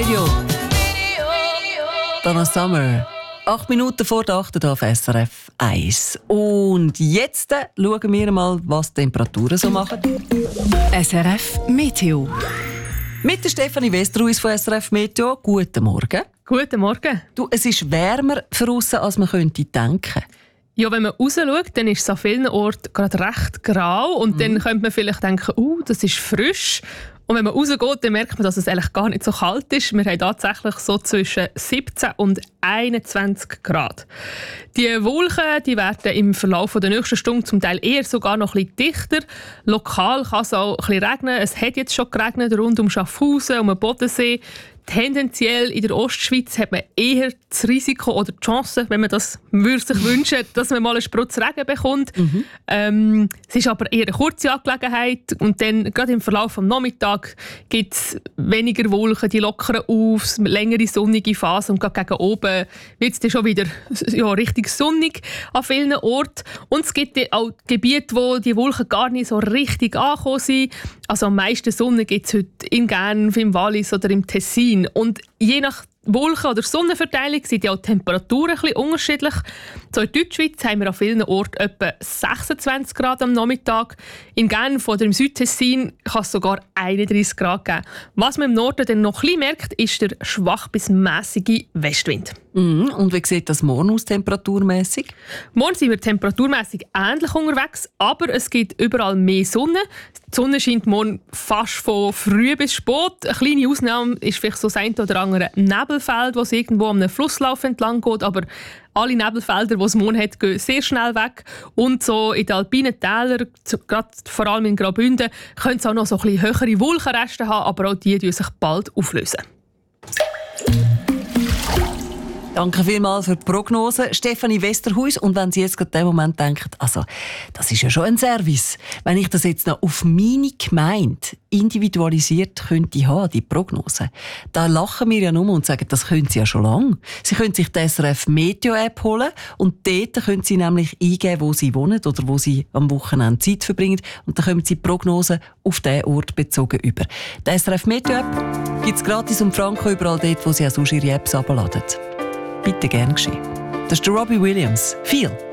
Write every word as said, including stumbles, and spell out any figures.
Radio. Donna Summer. Acht Minuten vor der acht auf S R F eins. Und jetzt äh, schauen wir mal, was die Temperaturen so machen. S R F Meteo. Mit der Stefanie Westerhuis von S R F Meteo. Guten Morgen. Guten Morgen. Du, es ist wärmer draussen, als man könnte denken. Ja, wenn man raus schaut, dann ist es an vielen Orten gerade recht grau. Und mhm. dann könnte man vielleicht denken, uh, das ist frisch. Und wenn man rausgeht, dann merkt man, dass es eigentlich gar nicht so kalt ist. Wir haben tatsächlich so zwischen siebzehn und einundzwanzig Grad. Die Wolken die werden im Verlauf der nächsten Stunde zum Teil eher sogar noch ein bisschen dichter. Lokal kann es auch ein bisschen regnen. Es hat jetzt schon geregnet rund um Schaffhausen, um den Bodensee. Tendenziell in der Ostschweiz hat man eher das Risiko oder die Chance, wenn man das würde sich wünschen, dass man mal einen Sprutz Regen bekommt. Mhm. Ähm, es ist aber eher eine kurze Angelegenheit und dann gerade im Verlauf des Nachmittags gibt es weniger Wolken, die lockern auf, längere sonnige Phasen und gerade gegen oben wird es dann schon wieder ja, richtig sonnig an vielen Orten. Und es gibt auch Gebiete, wo die Wolken gar nicht so richtig angekommen sind. Also am meisten Sonne gibt es heute in Genf, im Wallis oder im Tessin. Und je nach Wolken- oder Sonnenverteilung sind ja auch die Temperaturen ein bisschen unterschiedlich. So in Deutschschweiz haben wir an vielen Orten etwa sechsundzwanzig Grad am Nachmittag. In Genf oder im Südtessin kann es sogar einunddreissig Grad geben. Was man im Norden dann noch ein bisschen merkt, ist der schwach bis mässige Westwind. Mhm. Und wie sieht das morgen aus temperaturmässig? Morgen sind wir temperaturmässig ähnlich unterwegs, aber es gibt überall mehr Sonne. Die Sonne scheint morgen fast von früh bis spät. Eine kleine Ausnahme ist vielleicht so das eine oder andere Nebelfeld, das irgendwo am Flusslauf entlang geht, aber alle Nebelfelder, die es morgen hat, gehen sehr schnell weg. Und so in den alpinen Tälern, gerade vor allem in Graubünden, können es auch noch so ein bisschen höhere Wolkenreste haben, aber auch die lösen sich bald auflösen. Danke vielmals für die Prognose, Stefanie Westerhuis. Und wenn Sie jetzt gerade in dem Moment denken, also, das ist ja schon ein Service, wenn ich das jetzt noch auf meine Gemeinde individualisiert könnte haben, die Prognose, da lachen wir ja nur und sagen, das können Sie ja schon lange. Sie können sich die S R F Meteo App holen und dort können Sie nämlich eingeben, wo Sie wohnen oder wo Sie am Wochenende Zeit verbringen. Und dann kommen Sie die Prognose auf diesen Ort bezogen über. Die S R F Meteo App gibt es gratis um Franken überall dort, wo Sie auch sonst Ihre Apps herunterladen. Bitte gern geschehen. Das ist der Robbie Williams. Viel.